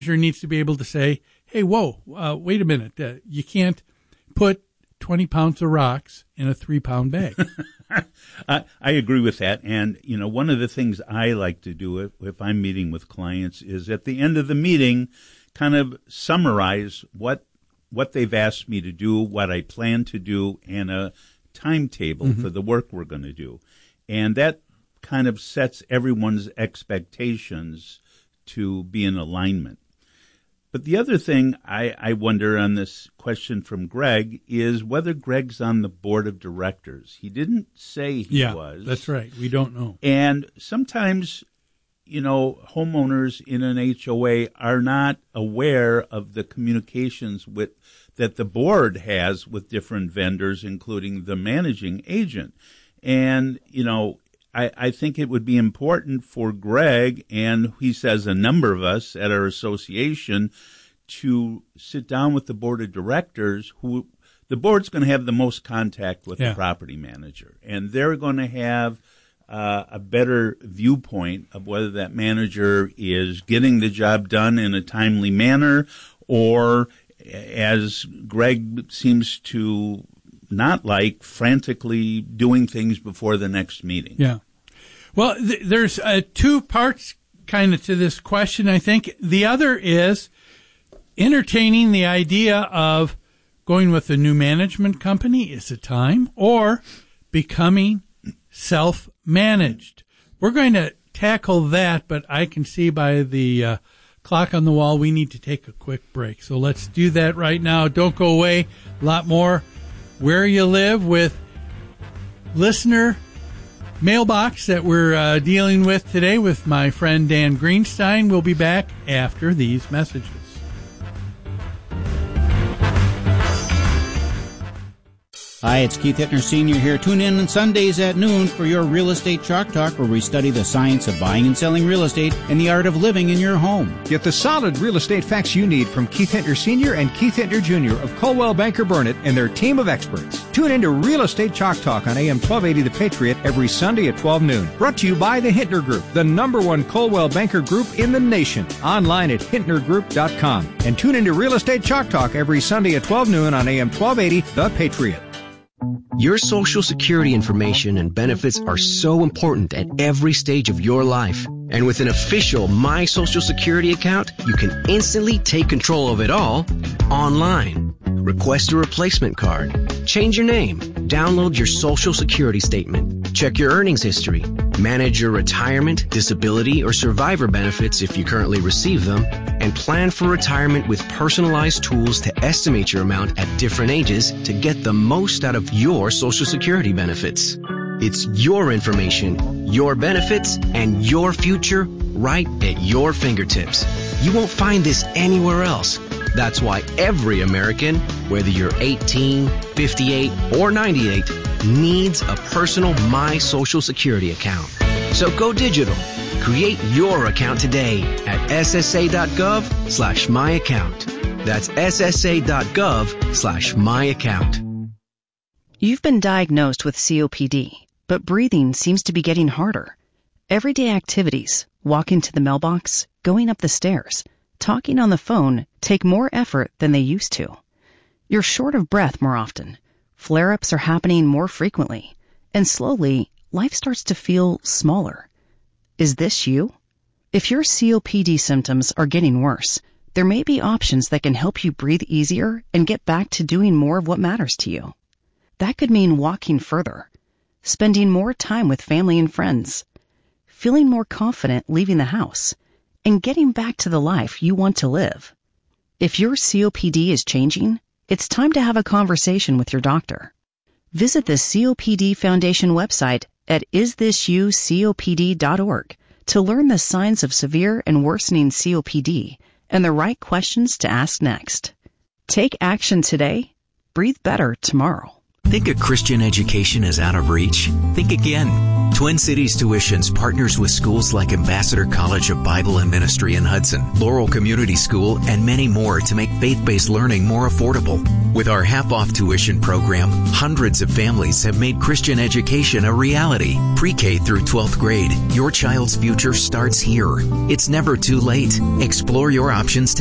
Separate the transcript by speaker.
Speaker 1: needs to be able to say, hey, whoa, wait a minute. You can't put 20 pounds of rocks in a 3-pound bag.
Speaker 2: I agree with that. And, one of the things I like to do if I'm meeting with clients is at the end of the meeting, kind of summarize what they've asked me to do, what I plan to do, and a timetable for the work we're going to do. And that kind of sets everyone's expectations to be in alignment. But the other thing I wonder on this question from Greg is whether Greg's on the board of directors. He didn't say he was.
Speaker 1: That's right. We don't know.
Speaker 2: And sometimes, homeowners in an HOA are not aware of the communications that the board has with different vendors, including the managing agent. And, I think it would be important for Greg, and he says a number of us at our association, to sit down with the board of directors, who the board's going to have the most contact with the property manager. And they're going to have a better viewpoint of whether that manager is getting the job done in a timely manner, or, as Greg seems to not like, frantically doing things before the next meeting.
Speaker 1: Yeah. Well, there's 2 parts kind of to this question, I think. The other is entertaining the idea of going with a new management company is it time, or becoming self-managed. We're going to tackle that, but I can see by the clock on the wall we need to take a quick break. So let's do that right now. Don't go away. A lot more Where You Live with listener mailbox that we're dealing with today with my friend Dan Greenstein. We'll be back after these messages.
Speaker 3: Hi, it's Keith Hittner Sr. here. Tune in on Sundays at noon for your Real Estate Chalk Talk, where we study the science of buying and selling real estate and the art of living in your home.
Speaker 4: Get the solid real estate facts you need from Keith Hittner Sr. and Keith Hittner Jr. of Coldwell Banker Burnett and their team of experts. Tune in to Real Estate Chalk Talk on AM 1280 The Patriot every Sunday at 12 noon. Brought to you by the Hittner Group, the #1 Coldwell Banker Group in the nation. Online at HittnerGroup.com. And tune in to Real Estate Chalk Talk every Sunday at 12 noon on AM 1280 The Patriot.
Speaker 5: Your Social Security information and benefits are so important at every stage of your life. And with an official My Social Security account, you can instantly take control of it all online. Request a replacement card, change your name, download your Social Security statement, check your earnings history, manage your retirement, disability, or survivor benefits if you currently receive them, and plan for retirement with personalized tools to estimate your amount at different ages to get the most out of your Social Security benefits. It's your information, your benefits, and your future right at your fingertips. You won't find this anywhere else. That's why every American, whether you're 18, 58, or 98, needs a personal My Social Security account. So go digital. Create your account today at ssa.gov/myaccount. That's ssa.gov/myaccount.
Speaker 6: You've been diagnosed with COPD, but breathing seems to be getting harder. Everyday activities, walking to the mailbox, going up the stairs, talking on the phone take more effort than they used to. You're short of breath more often. Flare-ups are happening more frequently. And slowly, life starts to feel smaller. Is this you? If your COPD symptoms are getting worse, there may be options that can help you breathe easier and get back to doing more of what matters to you. That could mean walking further, spending more time with family and friends, feeling more confident leaving the house, and getting back to the life you want to live. If your COPD is changing, it's time to have a conversation with your doctor. Visit the COPD Foundation website at isthisyoucopd.org to learn the signs of severe and worsening COPD and the right questions to ask next. Take action today. Breathe better tomorrow.
Speaker 7: Think a Christian education is out of reach? Think again. Twin Cities Tuitions partners with schools like Ambassador College of Bible and Ministry in Hudson, Laurel Community School, and many more to make faith-based learning more affordable. With our half-off tuition program, hundreds of families have made Christian education a reality. Pre-K through 12th grade, your child's future starts here. It's never too late. Explore your options today.